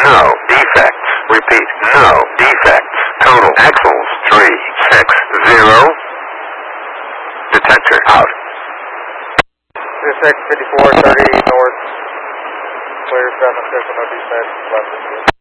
No defects. Repeat, no defects. Total axles 360. Detector out. 56, 54, 30 north, clear 7, there's no defects left.